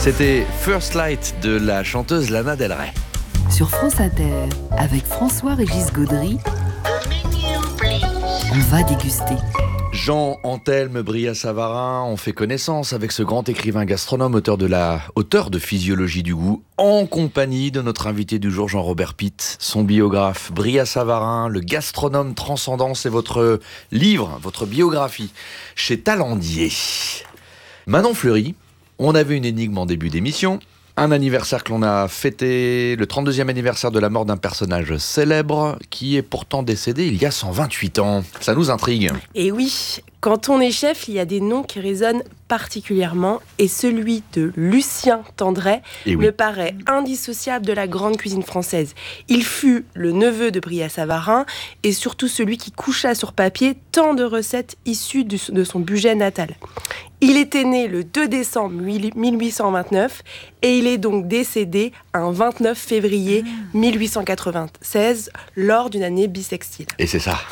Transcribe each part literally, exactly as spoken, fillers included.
C'était First Light de la chanteuse Lana Del Rey. Sur France Inter, avec François-Régis Gaudry, on va déguster. Jean Anthelme Brillat-Savarin, on fait connaissance avec ce grand écrivain gastronome, auteur de la auteur de Physiologie du goût, en compagnie de notre invité du jour, Jean-Robert Pitt, son biographe. Brillat-Savarin, le gastronome transcendant, c'est votre livre, votre biographie, chez Talandier. Manon Fleury, on avait une énigme en début d'émission. Un anniversaire que l'on a fêté, le trente-deuxième anniversaire de la mort d'un personnage célèbre qui est pourtant décédé il y a cent vingt-huit ans. Ça nous intrigue. Et oui, quand on est chef, il y a des noms qui résonnent particulièrement et celui de Lucien Tendrey oui. me paraît indissociable de la grande cuisine française. Il fut le neveu de Brillat-Savarin et surtout celui qui coucha sur papier tant de recettes issues de son budget natal. Il était né le deux décembre mille huit cent vingt-neuf et il est donc décédé un vingt-neuf février mille huit cent quatre-vingt-seize lors d'une année bissextile. Et c'est ça.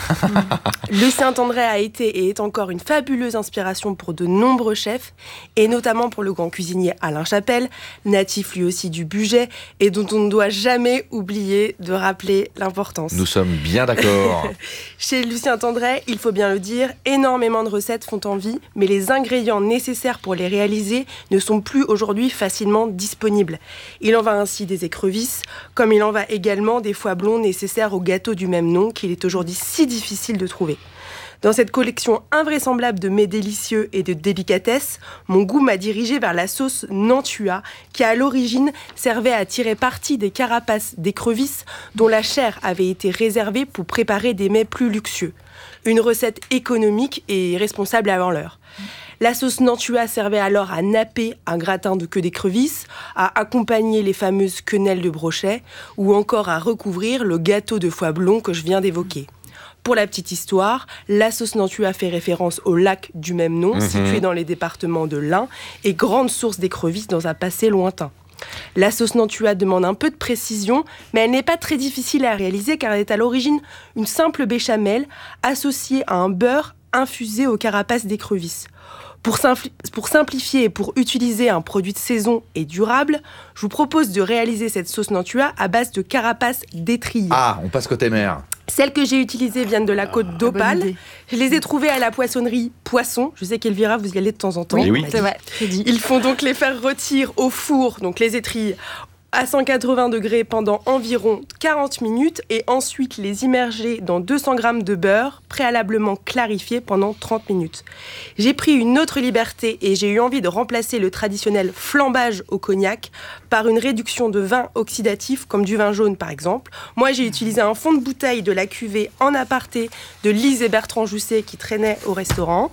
Lucien Tendrey a été et est encore une fabuleuse inspiration pour de nombreux chefs et notamment pour le grand cuisinier Alain Chapelle, natif lui aussi du budget et dont on ne doit jamais oublier de rappeler l'importance. Nous sommes bien d'accord. Chez Lucien Tendrey, il faut bien le dire, énormément de recettes font envie, mais les ingrédients nécessaires pour les réaliser ne sont plus aujourd'hui facilement disponibles. Il en va ainsi des écrevisses, comme il en va également des foies blonds nécessaires au gâteau du même nom qu'il est aujourd'hui si difficile de trouver. Dans cette collection invraisemblable de mets délicieux et de délicatesses, mon goût m'a dirigé vers la sauce Nantua, qui à l'origine servait à tirer parti des carapaces d'écrevisses dont la chair avait été réservée pour préparer des mets plus luxueux. Une recette économique et responsable avant l'heure. La sauce Nantua servait alors à napper un gratin de queue d'écrevisse, à accompagner les fameuses quenelles de brochet ou encore à recouvrir le gâteau de foie blond que je viens d'évoquer. Pour la petite histoire, la sauce Nantua fait référence au lac du même nom, mmh. situé dans les départements de l'Ain et grande source d'écrevisses dans un passé lointain. La sauce Nantua demande un peu de précision, mais elle n'est pas très difficile à réaliser car elle est à l'origine une simple béchamel associée à un beurre infusé aux carapaces d'écrevisses. Pour, simpli- pour simplifier et pour utiliser un produit de saison et durable, je vous propose de réaliser cette sauce Nantua à base de carapaces d'étrille. Ah, on passe côté mer. Celles que j'ai utilisées viennent de la côte d'Opale. Je les ai trouvées à la poissonnerie Poisson. Je sais qu'Elvira, vous y allez de temps en temps. Oui, oui. C'est vrai. Il faut donc les faire rôtir au four, donc les étrilles, à cent quatre-vingts degrés pendant environ quarante minutes et ensuite les immerger dans deux cents grammes de beurre préalablement clarifié pendant trente minutes. J'ai pris une autre liberté et j'ai eu envie de remplacer le traditionnel flambage au cognac par une réduction de vin oxydatif comme du vin jaune par exemple. Moi j'ai utilisé un fond de bouteille de la cuvée en aparté de Lise et Bertrand Jousset qui traînaient au restaurant.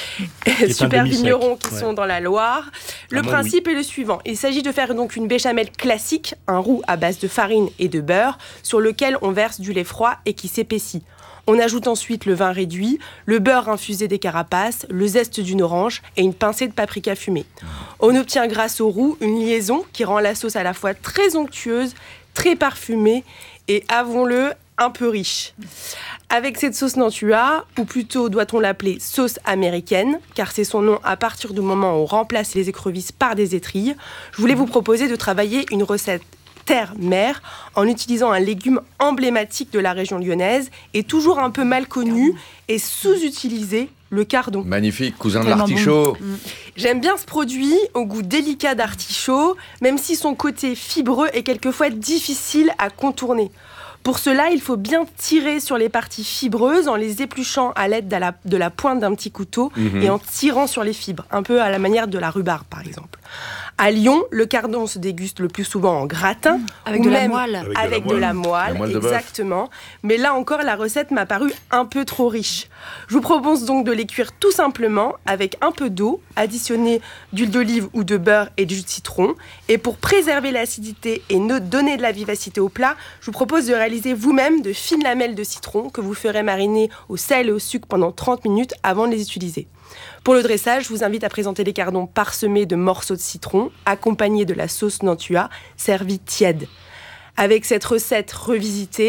Super vignerons qui ouais. sont dans la Loire. Le ah, principe oui. est le suivant. Il s'agit de faire donc une béchamel classique, un roux à base de farine et de beurre sur lequel on verse du lait froid et qui s'épaissit. On ajoute ensuite le vin réduit, le beurre infusé des carapaces, le zeste d'une orange et une pincée de paprika fumée. On obtient grâce au roux une liaison qui rend la sauce à la fois très onctueuse, très parfumée et, avouons-le, un peu riche. Avec cette sauce Nantua, ou plutôt doit-on l'appeler sauce américaine, car c'est son nom à partir du moment où on remplace les écrevisses par des étrilles, je voulais vous proposer de travailler une recette terre-mer en utilisant un légume emblématique de la région lyonnaise et toujours un peu mal connu et sous-utilisé, le cardon. Magnifique, cousin de l'artichaut. Bon. J'aime bien ce produit au goût délicat d'artichaut, même si son côté fibreux est quelquefois difficile à contourner. Pour cela, il faut bien tirer sur les parties fibreuses en les épluchant à l'aide de la, de la pointe d'un petit couteau mmh. et en tirant sur les fibres, un peu à la manière de la rhubarbe par exemple. À Lyon, le cardon se déguste le plus souvent en gratin, mmh. avec ou de même la moelle. Avec, avec de la moelle, la moelle, la moelle exactement. Mais là encore, la recette m'a paru un peu trop riche. Je vous propose donc de les cuire tout simplement avec un peu d'eau, additionner d'huile d'olive ou de beurre et du jus de citron. Et pour préserver l'acidité et donner de la vivacité au plat, je vous propose de réaliser vous-même de fines lamelles de citron que vous ferez mariner au sel et au sucre pendant trente minutes avant de les utiliser. Pour le dressage, je vous invite à présenter les cardons parsemés de morceaux de citron, accompagnés de la sauce Nantua, servie tiède. Avec cette recette revisitée,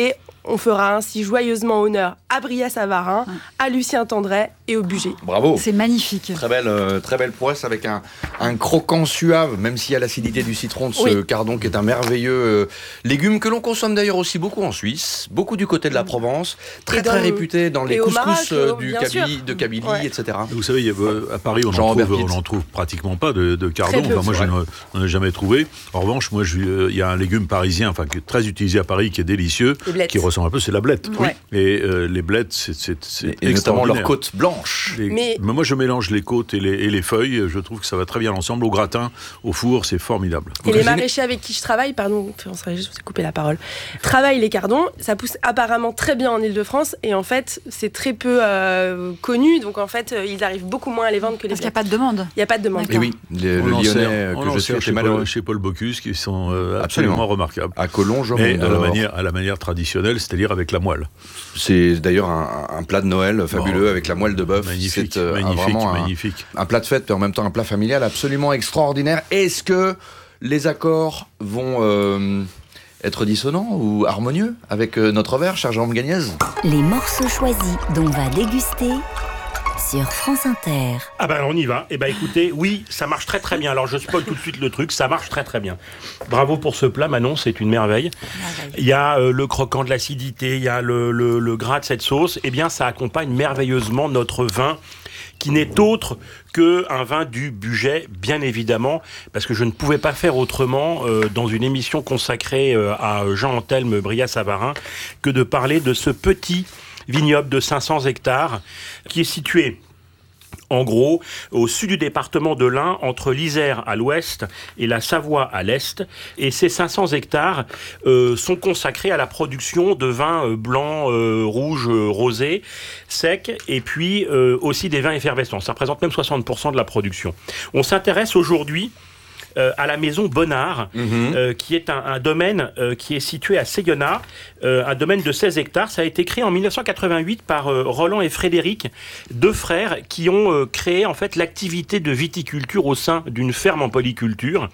On fera ainsi joyeusement honneur à Bria Savarin, à Lucien Tendray et au Bugey. Bravo. C'est magnifique. Très belle, euh, très belle prouesse avec un, un croquant suave, même s'il y a l'acidité du citron de ce Oui. cardon qui est un merveilleux euh, légume que l'on consomme d'ailleurs aussi beaucoup en Suisse, beaucoup du côté de la Provence, très Et dans très le- réputé dans les et au couscous Maroc, euh, oh, du bien Kabylie, sûr. de Kabylie, Ouais. et cetera. Vous savez, il y a, à Paris, on Jean n'en trouve, Robert Pitt. on en trouve pratiquement pas de, de cardon. Très peu. Enfin, moi, je Ouais. n'en ai jamais trouvé. En revanche, moi, je- euh, il y a un légume parisien, enfin, qui est très utilisé à Paris, qui est délicieux, Les blettes. qui ressemble un peu, c'est la blette. Ouais. Et euh, les blettes, c'est, c'est, c'est Et, et notamment leur extraordinaire. côte blanche. Les- Mais- Mais moi, je mélange les côtes et les, et les feuilles. Je trouve que ça va très bien ensemble. Au gratin, au four, c'est formidable. Et les cuisinez- maraîchers avec qui je travaille, pardon, François Régis, je vous ai coupé la parole, travaillent les cardons. Ça pousse apparemment très bien en Ile-de-France et en fait, c'est très peu euh, connu. Donc en fait, euh, ils arrivent beaucoup moins à les vendre que les Parce qu'il n'y a blettes. pas de demande. Il n'y a pas de demande. Et oui, le, On le en Lyonnais sert- euh, on que en je sert sais chez était malheureux. Paul, chez Paul Bocuse, qui sont euh, Absolument. absolument remarquables. À Collonges, au Mais Mont à la, d'Or. manière, à la manière traditionnelle, c'est-à-dire avec la moelle. C'est d'ailleurs un, un plat de Noël fabuleux Bon, avec la moelle de bœuf. Magnifique, C'est, euh, un- magnifique, vraiment un- magnifique. Un plat de fête, mais en même temps un plat familial absolument extraordinaire. Est-ce que les accords vont euh, être dissonants ou harmonieux avec euh, notre verre, cher Jérôme Gagnez? Les morceaux choisis dont on va déguster sur France Inter. Ah ben on y va. Eh ben écoutez, oui, ça marche très très bien. Alors je spoil tout de suite le truc, ça marche très très bien. Bravo pour ce plat, Manon, c'est une merveille. Il y a euh, le croquant de l'acidité, il y a le, le, le gras de cette sauce. Eh bien ça accompagne merveilleusement notre vin, qui n'est autre qu'un vin du Bugey, bien évidemment, parce que je ne pouvais pas faire autrement euh, dans une émission consacrée euh, à Jean-Anthelme Bria Savarin que de parler de ce petit vignoble de cinq cents hectares qui est situé en gros, au sud du département de l'Ain, entre l'Isère à l'ouest et la Savoie à l'est. Et ces cinq cents hectares euh, sont consacrés à la production de vins euh, blancs, euh, rouges, euh, rosés, secs, et puis euh, aussi des vins effervescents. Ça représente même soixante pour cent de la production. On s'intéresse aujourd'hui Euh, à la maison Bonnard, Mhm. euh, qui est un, un domaine euh, qui est situé à Séguenat, euh, un domaine de seize hectares. Ça a été créé en dix-neuf cent quatre-vingt-huit par euh, Roland et Frédéric, deux frères qui ont euh, créé en fait l'activité de viticulture au sein d'une ferme en polyculture.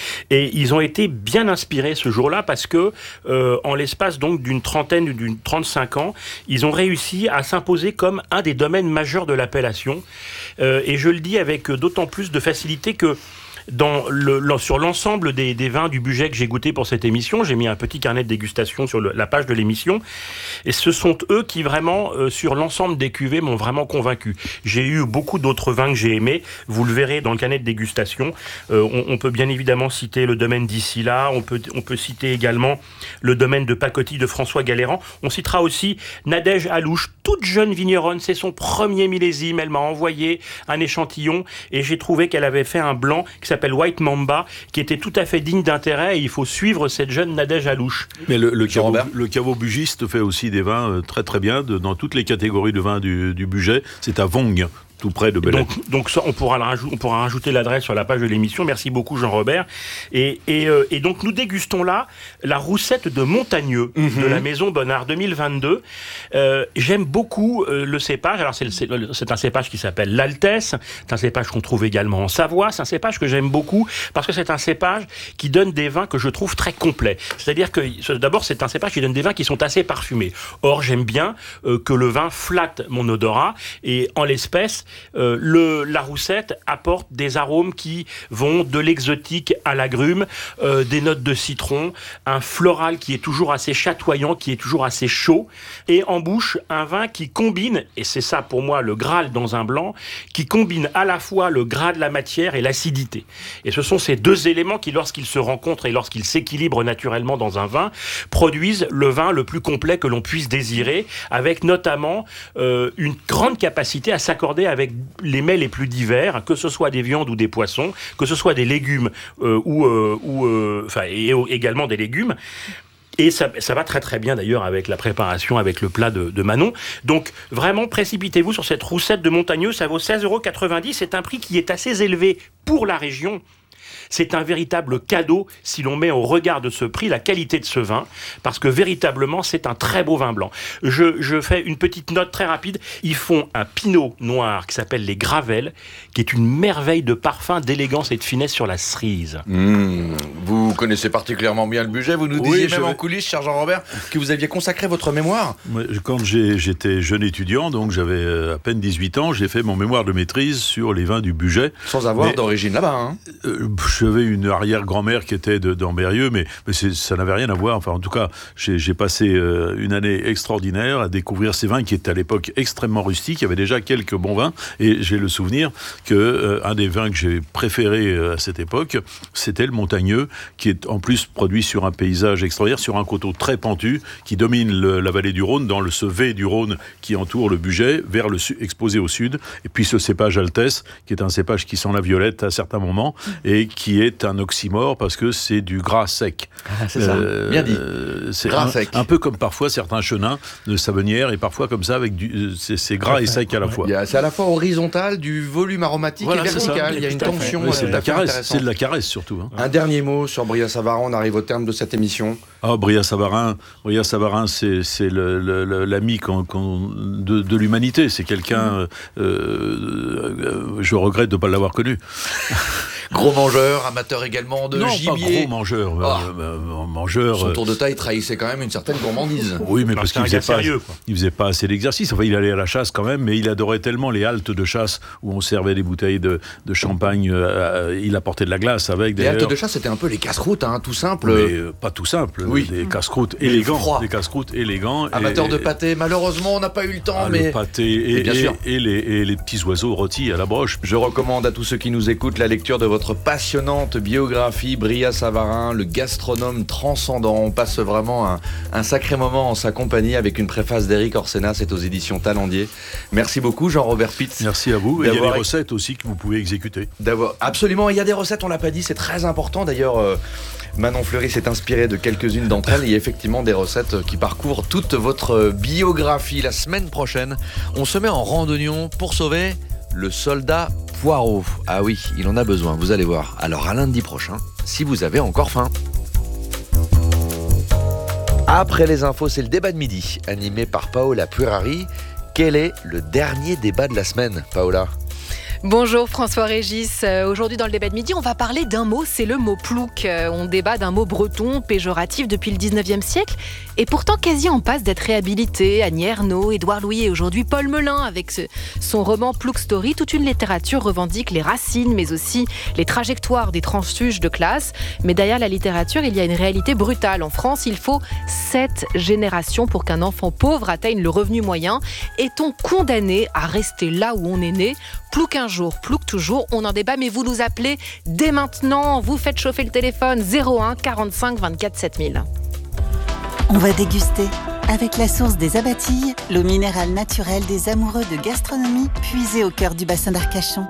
Et ils ont été bien inspirés ce jour-là parce que, euh, en l'espace donc d'une trentaine, d'une trente-cinq ans, ils ont réussi à s'imposer comme un des domaines majeurs de l'appellation. Euh, et je le dis avec d'autant plus de facilité que dans le, le- sur l'ensemble des, des vins du Bugey que j'ai goûté pour cette émission, j'ai mis un petit carnet de dégustation sur le- la page de l'émission, et ce sont eux qui vraiment, euh, sur l'ensemble des cuvées, m'ont vraiment convaincu. J'ai eu beaucoup d'autres vins que j'ai aimés, vous le verrez dans le carnet de dégustation. Euh, on, on peut bien évidemment citer le domaine d'Issila, on peut, on peut citer également le domaine de Pacotille de François Galéran. On citera aussi Nadège Alouche, toute jeune vigneronne, c'est son premier millésime, elle m'a envoyé un échantillon, et j'ai trouvé qu'elle avait fait un blanc qui s'appelle White Mamba, qui était tout à fait digne d'intérêt, et il faut suivre cette jeune Nadège Alouche. Mais le, le, caveau, Jean-Robert le caveau bugiste fait aussi des vins euh, très très bien de- dans toutes les catégories de vins du, du Bugey. C'est à Vong, tout près de Belley. Donc, donc ça, on pourra, le rajou- on pourra rajouter l'adresse sur la page de l'émission. Merci beaucoup, Jean-Robert. Et, et, euh, et donc, nous dégustons là la roussette de Montagneux de la maison Bonnard deux mille vingt-deux. Euh, j'aime beaucoup euh, le cépage. Alors, c'est, le- c'est, le- c'est un cépage qui s'appelle l'Altesse. C'est un cépage qu'on trouve également en Savoie. C'est un cépage que j'aime beaucoup parce que c'est un cépage qui donne des vins que je trouve très complets. C'est-à-dire que, ce- d'abord, c'est un cépage qui donne des vins qui sont assez parfumés. Or, j'aime bien euh, que le vin flatte mon odorat. Et en l'espèce, Euh, le, la roussette apporte des arômes qui vont de l'exotique à l'agrume, euh, des notes de citron, un floral qui est toujours assez chatoyant, qui est toujours assez chaud, et en bouche, un vin qui combine, et c'est ça pour moi le Graal dans un blanc, qui combine à la fois le gras de la matière et l'acidité. Et ce sont ces deux éléments qui, lorsqu'ils se rencontrent et lorsqu'ils s'équilibrent naturellement dans un vin, produisent le vin le plus complet que l'on puisse désirer, avec notamment euh, une grande capacité à s'accorder avec les mets les plus divers, que ce soit des viandes ou des poissons, que ce soit des légumes euh, ou, euh, ou euh, enfin, et également des légumes. Et ça, ça va très très bien d'ailleurs avec la préparation, avec le plat de, de Manon. Donc vraiment, précipitez-vous sur cette roussette de Montagneux, ça vaut seize euros quatre-vingt-dix. C'est un prix qui est assez élevé pour la région. C'est un véritable cadeau si l'on met au regard de ce prix la qualité de ce vin, parce que véritablement, c'est un très beau vin blanc. Je, je fais une petite note très rapide. Ils font un pinot noir qui s'appelle les Gravelles, qui est une merveille de parfum, d'élégance et de finesse sur la cerise. Mmh, vous connaissez particulièrement bien le budget. Vous nous disiez Oui, même je... en coulisses, cher Jean-Robert, que vous aviez consacré votre mémoire. Quand j'ai, j'étais jeune étudiant, donc j'avais à peine dix-huit ans, j'ai fait mon mémoire de maîtrise sur les vins du budget. Sans avoir mais, d'origine là-bas. Hein. Euh, j'avais une arrière-grand-mère qui était de, d'Ambérieux, mais, mais c'est, ça n'avait rien à voir. Enfin, en tout cas, j'ai, j'ai passé euh, une année extraordinaire à découvrir ces vins qui étaient à l'époque extrêmement rustiques. Il y avait déjà quelques bons vins, et j'ai le souvenir que euh, un des vins que j'ai préféré euh, à cette époque, c'était le Montagneux, qui est en plus produit sur un paysage extraordinaire, sur un coteau très pentu, qui domine le, la vallée du Rhône, dans le V du Rhône qui entoure le budget, vers le su- exposé au sud. Et puis ce cépage Altesse, qui est un cépage qui sent la violette à certains moments, et qui est un oxymore parce que c'est du gras sec. Ah, c'est ça, euh, bien dit. C'est gras un, sec. Un peu comme parfois certains chenins de Savenière, et parfois comme ça, avec du, c'est, c'est gras ouais, et sec à la ouais. fois. Il y a, c'est à la fois horizontal, du volume aromatique voilà, et vertical. Il y a une tension. Oui, c'est, de la caresse, c'est de la caresse. caresse surtout. Hein. Un dernier mot sur Brillat-Savarin, on arrive au terme de cette émission. Ah, Brillat-Savarin, Brillat-Savarin, c'est, c'est le, le, le, l'ami qu'on, qu'on, de, de l'humanité. C'est quelqu'un, euh, euh, je regrette de ne pas l'avoir connu. Gros mangeur, amateur également de non, gibier. Non, pas gros mangeur. Oh. Euh, euh, mangeur. Son tour de taille trahissait quand même une certaine gourmandise. Oui, mais non, parce qu'il faisait pas, sérieux, il faisait pas assez d'exercice. Enfin, il allait à la chasse quand même, mais il adorait tellement les haltes de chasse où on servait des bouteilles de, de champagne. Euh, il apportait de la glace avec. Les haltes de chasse, c'était un peu les casse-croûtes, hein, tout simple. Mais euh, pas tout simple. Oui. Des casse-croûtes élégants. Des casse-croûtes élégants. Amateur et, de pâté, malheureusement, on n'a pas eu le temps. Ah, mais le pâté et, bien et, sûr. et, les, et les petits oiseaux rôtis à la broche. Je recommande à tous ceux qui nous écoutent la lecture de votre passionnante biographie, Brillat-Savarin, le gastronome transcendant. On passe vraiment un, un sacré moment en sa compagnie avec une préface d'Éric Orsena, c'est aux éditions Talendier. Merci beaucoup Jean-Robert Pitz. Merci à vous. Et il y a des recettes aussi que vous pouvez exécuter. D'avoir... Absolument, il y a des recettes, on l'a pas dit, c'est très important. D'ailleurs, euh, Manon Fleury s'est inspirée de quelques-unes d'entre elles. Il y a effectivement des recettes qui parcourent toute votre biographie. La semaine prochaine, on se met en randonnion pour sauver le soldat Poirot. Ah oui, il en a besoin, vous allez voir. Alors à lundi prochain, si vous avez encore faim. Après les infos, c'est le débat de midi, animé par Paola Puerari. Quel est le dernier débat de la semaine, Paola ? Bonjour François-Régis. Euh, aujourd'hui dans le débat de midi, on va parler d'un mot, c'est le mot plouc. Euh, on débat d'un mot breton, péjoratif depuis le dix-neuvième siècle, et pourtant quasi en passe d'être réhabilité. Annie Ernaux, Édouard Louis et aujourd'hui Paul Melun avec ce, son roman Plouc Story. Toute une littérature revendique les racines, mais aussi les trajectoires des transfuges de classe. Mais derrière la littérature, il y a une réalité brutale. En France, il faut sept générations pour qu'un enfant pauvre atteigne le revenu moyen. Est-on condamné à rester là où on est né ? Plouc un jour, plouc toujours, on en débat, mais vous nous appelez dès maintenant. Vous faites chauffer le téléphone zéro un quarante-cinq vingt-quatre sept mille. On va déguster avec la source des Abatilles, l'eau minérale naturelle des amoureux de gastronomie, puisée au cœur du bassin d'Arcachon.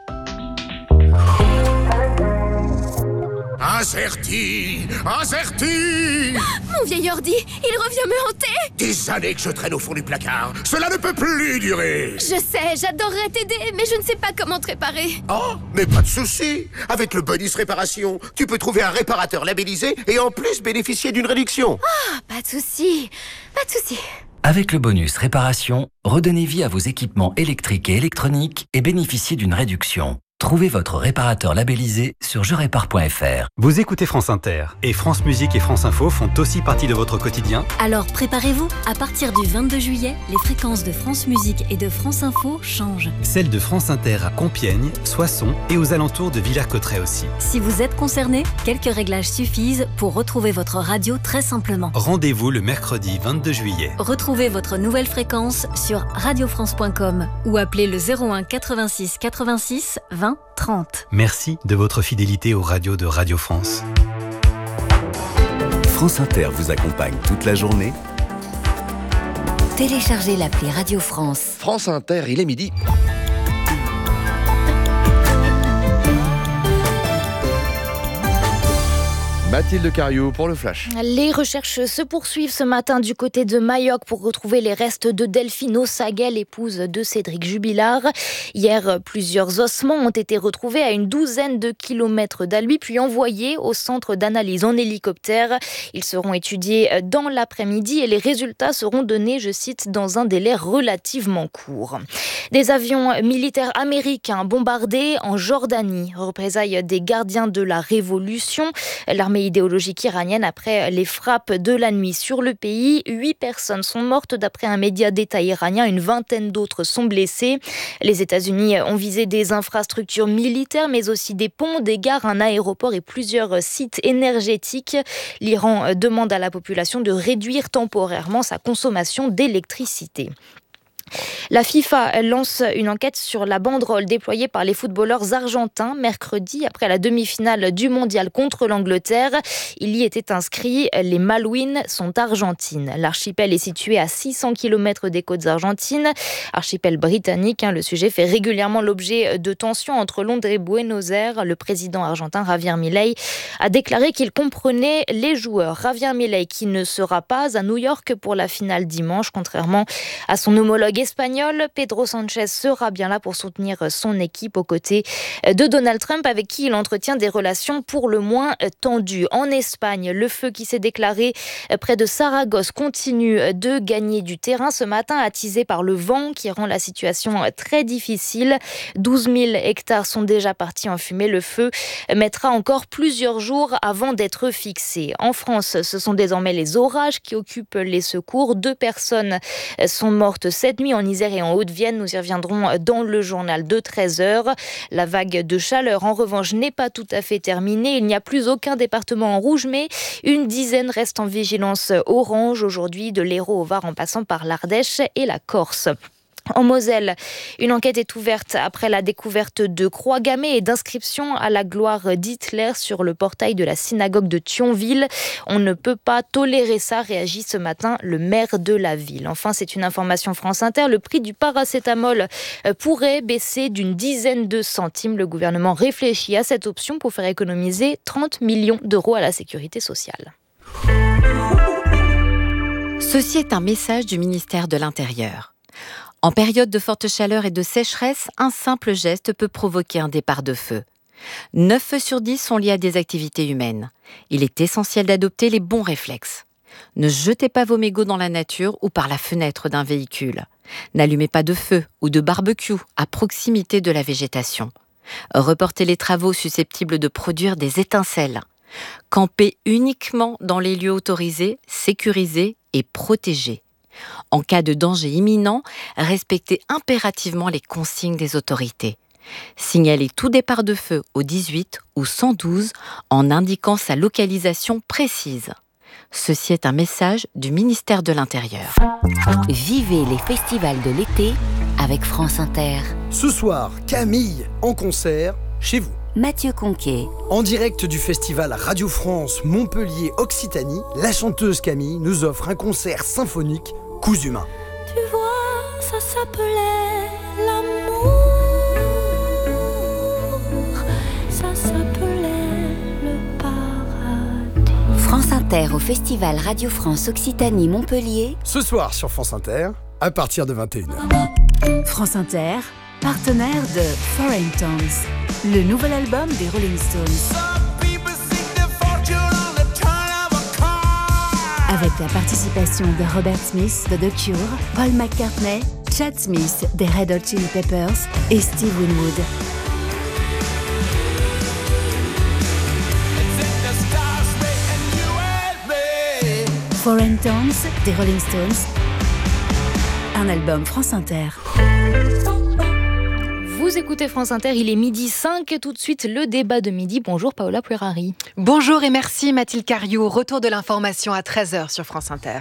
Incerti, incerti. Mon vieil ordi, il revient me hanter. Des années que je traîne au fond du placard. Cela ne peut plus durer. Je sais, j'adorerais t'aider, mais je ne sais pas comment te réparer. Oh, mais pas de souci. Avec le bonus réparation, tu peux trouver un réparateur labellisé et en plus bénéficier d'une réduction. Ah, pas de souci, pas de souci. Avec le bonus réparation, redonnez vie à vos équipements électriques et électroniques et bénéficiez d'une réduction. Trouvez votre réparateur labellisé sur je répare point f r. Vous écoutez France Inter et France Musique et France Info font aussi partie de votre quotidien. Alors préparez-vous, à partir du vingt-deux juillet, les fréquences de France Musique et de France Info changent. Celles de France Inter à Compiègne, Soissons et aux alentours de Villers-Cotterêts aussi. Si vous êtes concerné, quelques réglages suffisent pour retrouver votre radio très simplement. Rendez-vous le mercredi vingt-deux juillet. Retrouvez votre nouvelle fréquence sur radio france point com ou appelez le zéro un quatre-vingt-six quatre-vingt-six vingt trente. Merci de votre fidélité aux radios de Radio France. France Inter vous accompagne toute la journée. Téléchargez l'appli Radio France. France Inter, il est midi. Mathilde Cariou pour le Flash. Les recherches se poursuivent ce matin du côté de Mayotte pour retrouver les restes de Delphine Ossaguet, l'épouse de Cédric Jubilard. Hier, plusieurs ossements ont été retrouvés à une douzaine de kilomètres d'Albi, puis envoyés au centre d'analyse en hélicoptère. Ils seront étudiés dans l'après-midi et les résultats seront donnés, je cite, dans un délai relativement court. Des avions militaires américains bombardés en Jordanie, représailles des gardiens de la révolution. L'armée idéologique iranienne après les frappes de la nuit sur le pays. Huit personnes sont mortes d'après un média d'État iranien. Une vingtaine d'autres sont blessées. Les États-Unis ont visé des infrastructures militaires, mais aussi des ponts, des gares, un aéroport et plusieurs sites énergétiques. L'Iran demande à la population de réduire temporairement sa consommation d'électricité. La FIFA lance une enquête sur la banderole déployée par les footballeurs argentins mercredi après la demi-finale du mondial contre l'Angleterre. Il y était inscrit « Les Malouines sont argentines ». L'archipel est situé à six cents kilomètres des côtes argentines, archipel britannique. Hein, le sujet fait régulièrement l'objet de tensions entre Londres et Buenos Aires. Le président argentin Javier Milei a déclaré qu'il comprenait les joueurs. Javier Milei qui ne sera pas à New York pour la finale dimanche, contrairement à son homologue espagnol. Pedro Sanchez sera bien là pour soutenir son équipe aux côtés de Donald Trump, avec qui il entretient des relations pour le moins tendues. En Espagne, le feu qui s'est déclaré près de Saragosse continue de gagner du terrain ce matin, attisé par le vent qui rend la situation très difficile. douze mille hectares sont déjà partis en fumée. Le feu mettra encore plusieurs jours avant d'être fixé. En France, ce sont désormais les orages qui occupent les secours. Deux personnes sont mortes cette nuit en Isère et en Haute-Vienne. Nous y reviendrons dans le journal de treize heures. La vague de chaleur, en revanche, n'est pas tout à fait terminée. Il n'y a plus aucun département en rouge, mais une dizaine restent en vigilance orange aujourd'hui, de l'Hérault au Var en passant par l'Ardèche et la Corse. En Moselle, une enquête est ouverte après la découverte de croix gammées et d'inscriptions à la gloire d'Hitler sur le portail de la synagogue de Thionville. On ne peut pas tolérer ça, réagit ce matin le maire de la ville. Enfin, c'est une information France Inter, le prix du paracétamol pourrait baisser d'une dizaine de centimes. Le gouvernement réfléchit à cette option pour faire économiser trente millions d'euros à la sécurité sociale. Ceci est un message du ministère de l'Intérieur. En période de forte chaleur et de sécheresse, un simple geste peut provoquer un départ de feu. neuf feux sur dix sont liés à des activités humaines. Il est essentiel d'adopter les bons réflexes. Ne jetez pas vos mégots dans la nature ou par la fenêtre d'un véhicule. N'allumez pas de feu ou de barbecue à proximité de la végétation. Reportez les travaux susceptibles de produire des étincelles. Campez uniquement dans les lieux autorisés, sécurisés et protégés. En cas de danger imminent, respectez impérativement les consignes des autorités. Signalez tout départ de feu au dix-huit ou cent douze en indiquant sa localisation précise. Ceci est un message du ministère de l'Intérieur. Vivez les festivals de l'été avec France Inter. Ce soir, Camille en concert chez vous. Mathieu Conquet. En direct du festival Radio France Montpellier Occitanie, la chanteuse Camille nous offre un concert symphonique Coups humains. Tu vois, ça s'appelait l'amour. Ça s'appelait le paradis. France Inter au festival Radio France Occitanie Montpellier. Ce soir sur France Inter, à partir de vingt et une heures. France Inter, partenaire de Foreign Tongues, le nouvel album des Rolling Stones. Avec la participation de Robert Smith de The Cure, Paul McCartney, Chad Smith des Red Hot Chili Peppers et Steve Winwood. Foreign Tongues des Rolling Stones, un album France Inter. Vous écoutez France Inter, il est midi cinq, tout de suite le débat de midi. Bonjour Paola Puerari. Bonjour et merci Mathilde Cariou. Retour de l'information à treize heures sur France Inter.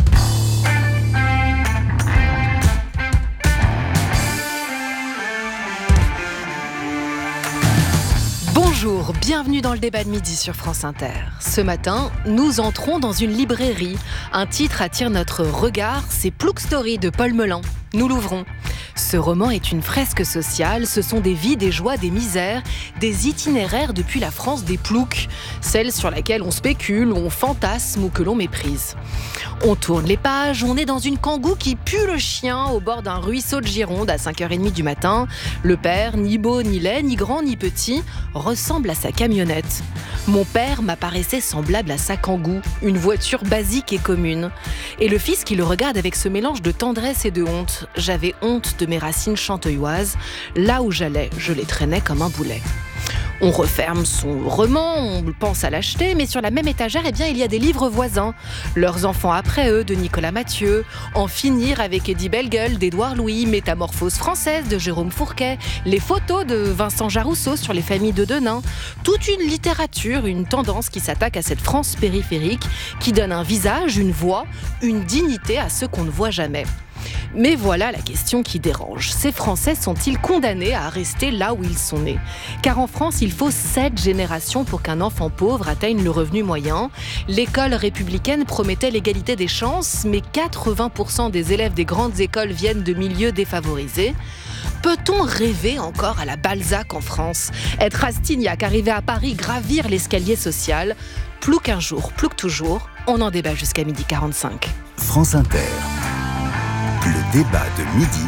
Bonjour, bienvenue dans le débat de midi sur France Inter. Ce matin, nous entrons dans une librairie. Un titre attire notre regard, c'est Plouc Story de Paul Melan. nous l'ouvrons. Ce roman est une fresque sociale, ce sont des vies, des joies, des misères, des itinéraires depuis la France des ploucs, celle sur laquelle on spécule, on fantasme ou que l'on méprise. On tourne les pages, on est dans une kangou qui pue le chien au bord d'un ruisseau de Gironde à cinq heures trente du matin. Le père, ni beau ni laid, ni grand ni petit, ressemble à sa camionnette. Mon père m'apparaissait semblable à sa kangou, une voiture basique et commune. Et le fils qui le regarde avec ce mélange de tendresse et de honte. J'avais honte de mes racines chanteuilloises. Là où j'allais, je les traînais comme un boulet. On referme son roman, on pense à l'acheter, mais sur la même étagère, eh bien, il y a des livres voisins. Leurs enfants après eux, de Nicolas Mathieu, En finir avec Eddie Bellegueule d'Édouard Louis, Métamorphose française de Jérôme Fourquet, les photos de Vincent Jarousseau sur les familles de Denain. Toute une littérature, une tendance qui s'attaque à cette France périphérique, qui donne un visage, une voix, une dignité à ceux qu'on ne voit jamais. Mais voilà la question qui dérange. Ces Français sont-ils condamnés à rester là où ils sont nés ? Car en France, il faut sept générations pour qu'un enfant pauvre atteigne le revenu moyen. L'école républicaine promettait l'égalité des chances, mais quatre-vingts pour cent des élèves des grandes écoles viennent de milieux défavorisés. Peut-on rêver encore à la Balzac en France ? Être Rastignac, arriver à Paris, gravir l'escalier social ? Plus qu'un jour, plus que toujours, on en débat jusqu'à midi quarante-cinq. France Inter. Le débat de midi.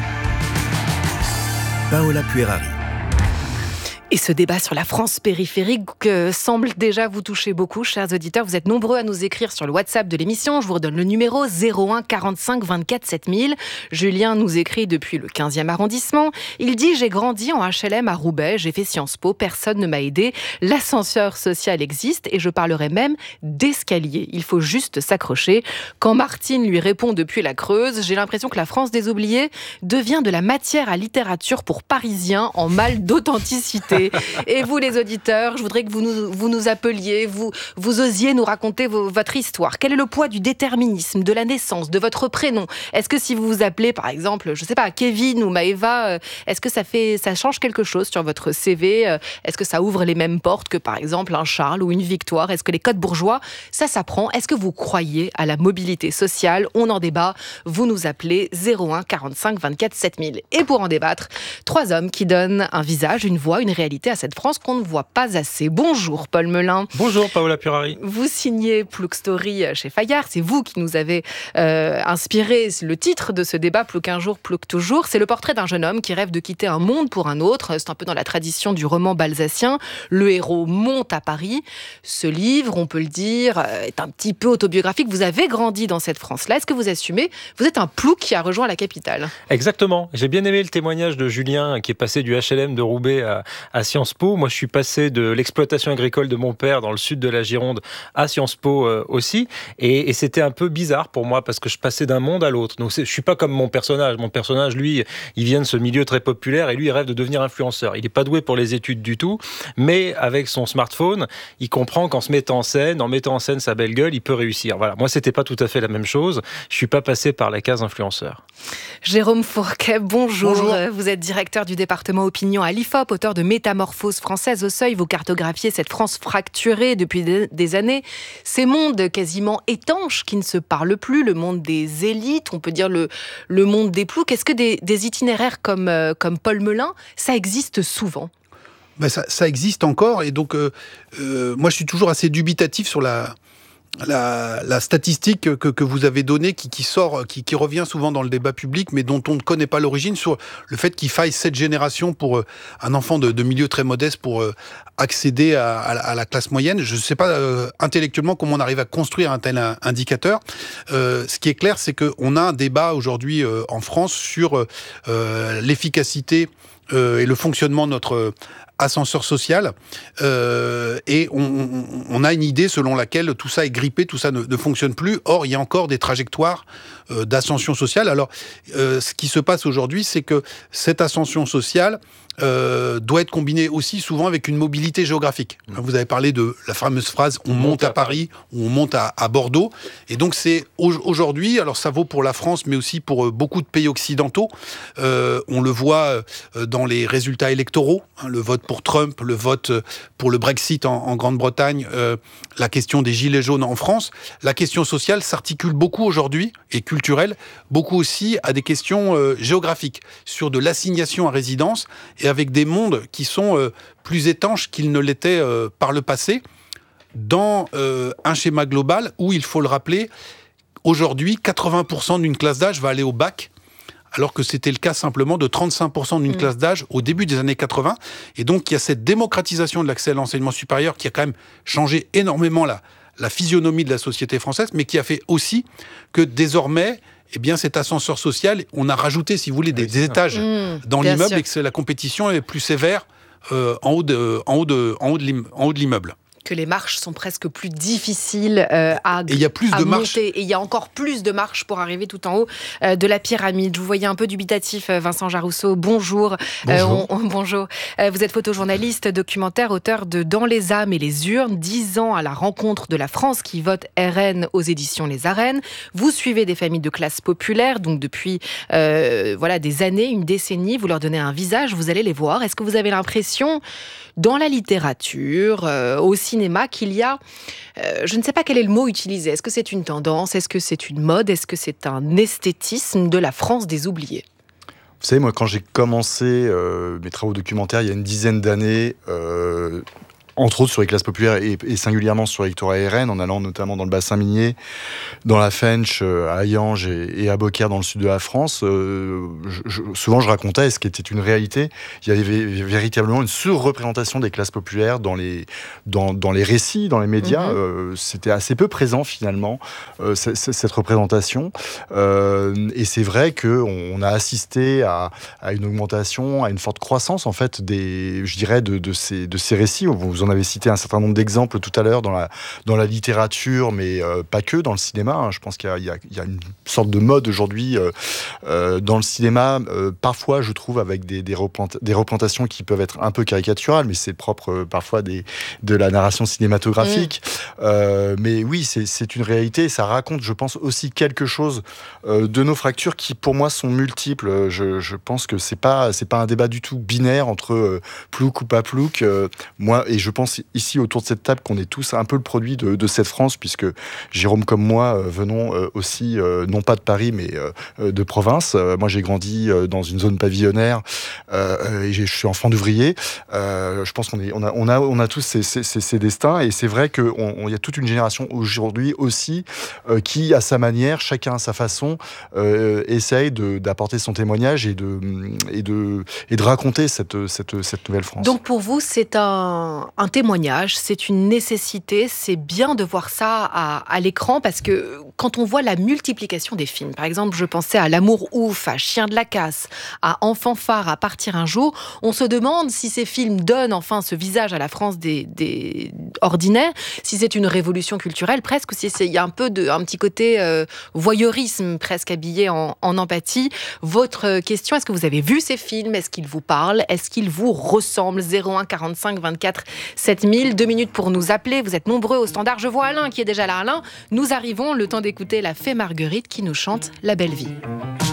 Paola Puerari. Et ce débat sur la France périphérique euh, semble déjà vous toucher beaucoup, chers auditeurs. Vous êtes nombreux à nous écrire sur le WhatsApp de l'émission. Je vous redonne le numéro zéro un quarante-cinq vingt-quatre sept mille. Julien nous écrit depuis le quinzième arrondissement. Il dit « J'ai grandi en H L M à Roubaix, j'ai fait Sciences Po, personne ne m'a aidé. L'ascenseur social existe et je parlerai même d'escalier. Il faut juste s'accrocher. » Quand Martine lui répond depuis la Creuse, j'ai l'impression que la France des oubliés devient de la matière à littérature pour Parisiens en mal d'authenticité. Et vous, les auditeurs, je voudrais que vous nous, vous nous appeliez, vous, vous osiez nous raconter vos, votre histoire. Quel est le poids du déterminisme, de la naissance, de votre prénom ? Est-ce que si vous vous appelez, par exemple, je ne sais pas, Kevin ou Maëva, est-ce que ça, fait, ça change quelque chose sur votre C V ? Est-ce que ça ouvre les mêmes portes que, par exemple, un Charles ou une Victoire ? Est-ce que les codes bourgeois, ça s'apprend ? Est-ce que vous croyez à la mobilité sociale ? On en débat. Vous nous appelez zéro un quarante-cinq vingt-quatre sept mille. Et pour en débattre, trois hommes qui donnent un visage, une voix, une réalité à cette France qu'on ne voit pas assez. Bonjour Paul Melun. Bonjour Paola Puerari. Vous signez Plouc Story chez Fayard. C'est vous qui nous avez euh, inspiré le titre de ce débat, Plouc un jour, Plouc toujours. C'est le portrait d'un jeune homme qui rêve de quitter un monde pour un autre. C'est un peu dans la tradition du roman balzacien. Le héros monte à Paris. Ce livre, on peut le dire, est un petit peu autobiographique. Vous avez grandi dans cette France-là. Est-ce que vous assumez ? Vous êtes un plouc qui a rejoint la capitale. Exactement. J'ai bien aimé le témoignage de Julien qui est passé du H L M de Roubaix à à Sciences Po. Moi, je suis passé de l'exploitation agricole de mon père dans le sud de la Gironde à Sciences Po euh, aussi. Et, et c'était un peu bizarre pour moi parce que je passais d'un monde à l'autre. Donc, je suis pas comme mon personnage. Mon personnage, lui, il vient de ce milieu très populaire et lui, il rêve de devenir influenceur. Il n'est pas doué pour les études du tout, mais avec son smartphone, il comprend qu'en se mettant en scène, en mettant en scène sa belle gueule, il peut réussir. Voilà. Moi, c'était pas tout à fait la même chose. Je suis pas passé par la case influenceur. Jérôme Fourquet, bonjour. Bonjour. Vous êtes directeur du département opinion à l'I F O P, auteur de Métamorphose française au seuil. Vous cartographiez cette France fracturée depuis des années. Ces mondes quasiment étanches qui ne se parlent plus, le monde des élites, on peut dire le, le monde des ploucs. Est-ce que des, des itinéraires comme, euh, comme Paul Melun, ça existe souvent ? Ben ça, ça existe encore. Et donc, euh, euh, moi, je suis toujours assez dubitatif sur la... La, la statistique que, que vous avez donnée, qui, qui sort, qui, qui revient souvent dans le débat public, mais dont on ne connaît pas l'origine, sur le fait qu'il faille sept générations pour euh, un enfant de, de milieu très modeste pour euh, accéder à, à, à la classe moyenne. Je ne sais pas euh, intellectuellement comment on arrive à construire un tel indicateur. Euh, ce qui est clair, c'est qu'on a un débat aujourd'hui euh, en France sur euh, l'efficacité euh, et le fonctionnement de notre ascenseur social, euh, et on, on, on a une idée selon laquelle tout ça est grippé, tout ça ne, ne fonctionne plus. Or, il y a encore des trajectoires euh, d'ascension sociale. Alors, euh, ce qui se passe aujourd'hui, c'est que cette ascension sociale, euh, doit être combiné aussi souvent avec une mobilité géographique. Vous avez parlé de la fameuse phrase « on monte à Paris » ou « on monte à, à Bordeaux ». Et donc c'est aujourd'hui, alors ça vaut pour la France, mais aussi pour beaucoup de pays occidentaux. Euh, on le voit dans les résultats électoraux, hein, le vote pour Trump, le vote pour le Brexit en, en Grande-Bretagne, euh, la question des gilets jaunes en France. La question sociale s'articule beaucoup aujourd'hui, et culturelle, beaucoup aussi à des questions euh, géographiques, sur de l'assignation à résidence, et avec des mondes qui sont euh, plus étanches qu'ils ne l'étaient euh, par le passé, dans euh, un schéma global où, il faut le rappeler, aujourd'hui, quatre-vingts pour cent d'une classe d'âge va aller au bac, alors que c'était le cas simplement de trente-cinq pour cent d'une mmh. classe d'âge au début des années quatre-vingts. Et donc, il y a cette démocratisation de l'accès à l'enseignement supérieur qui a quand même changé énormément la, la physionomie de la société française, mais qui a fait aussi que désormais, eh bien, cet ascenseur social, on a rajouté, si vous voulez, des, oui, des étages mmh, dans l'immeuble sûr. Et que la compétition est plus sévère euh, en haut de, en haut de, en haut de l'immeuble. Que les marches sont presque plus difficiles euh, à, et il y a plus à de monter. Marches. Et il y a encore plus de marches pour arriver tout en haut euh, de la pyramide. Je vous voyais un peu dubitatif, Vincent Jarousseau. Bonjour. Bonjour. Euh, on, on, bonjour. Euh, vous êtes photojournaliste, documentaire, auteur de Dans les âmes et les urnes, dix ans à la rencontre de la France qui vote R N aux éditions Les Arènes. Vous suivez des familles de classe populaire, donc depuis euh, voilà, des années, une décennie. Vous leur donnez un visage, vous allez les voir. Est-ce que vous avez l'impression, dans la littérature, euh, au cinéma, qu'il y a, euh, je ne sais pas quel est le mot utilisé, est-ce que c'est une tendance, est-ce que c'est une mode, est-ce que c'est un esthétisme de la France des oubliés ? Vous savez, moi, quand j'ai commencé euh, mes travaux documentaires il y a une dizaine d'années, euh, entre autres sur les classes populaires et, et singulièrement sur l'électorat R N, en allant notamment dans le bassin minier, dans la Fench, à Hayange et, et à Beaucaire dans le sud de la France, euh, je, je, souvent je racontais, ce qui était une réalité, il y avait vé- véritablement une surreprésentation des classes populaires dans les, dans, dans les récits, dans les médias. Mmh. Euh, c'était assez peu présent finalement, euh, c- c- cette représentation. Euh, et c'est vrai qu'on on a assisté à, à une augmentation, à une forte croissance en fait, des, je dirais, de, de, ces, de ces récits. Vous en avez cité un certain nombre d'exemples tout à l'heure dans la, dans la littérature, mais euh, pas que dans le cinéma. Hein. Je pense qu'il y a, il y a, il y a une sorte de mode aujourd'hui euh, euh, dans le cinéma, euh, parfois je trouve avec des, des, représent- des représentations qui peuvent être un peu caricaturales, mais c'est propre euh, parfois des, de la narration cinématographique. Mmh. Euh, mais oui, c'est, c'est une réalité et ça raconte, je pense, aussi quelque chose euh, de nos fractures qui, pour moi, sont multiples. Je, je pense que c'est pas, c'est pas un débat du tout binaire entre euh, plouc ou pas plouc. Euh, moi, et je Je pense ici autour de cette table qu'on est tous un peu le produit de, de cette France, puisque Jérôme comme moi euh, venons euh, aussi euh, non pas de Paris mais euh, de province. Euh, moi j'ai grandi euh, dans une zone pavillonnaire euh, et je suis enfant d'ouvrier. Euh, je pense qu'on est, on a, on a, on a tous ces, ces, ces, ces destins et c'est vrai qu'il y a toute une génération aujourd'hui aussi euh, qui, à sa manière, chacun à sa façon, euh, essaye de, d'apporter son témoignage et de, et de, et de raconter cette, cette, cette nouvelle France. Donc pour vous, c'est un, un témoignage, c'est une nécessité, c'est bien de voir ça à, à l'écran parce que quand on voit la multiplication des films, par exemple, je pensais à L'amour ouf, à Chien de la casse, à Enfant phare, à Partir un jour, on se demande si ces films donnent enfin ce visage à la France des, des ordinaires, si c'est une révolution culturelle presque, ou si il y a un peu de, un petit côté euh, voyeurisme presque habillé en, en empathie. Votre question, est-ce que vous avez vu ces films ? Est-ce qu'ils vous parlent ? Est-ce qu'ils vous ressemblent ? zéro un quarante-cinq vingt-quatre sept mille, deux minutes pour nous appeler. Vous êtes nombreux au standard. Je vois Alain qui est déjà là. Alain, nous arrivons, le temps d'écouter la Fée Marguerite qui nous chante La Belle Vie.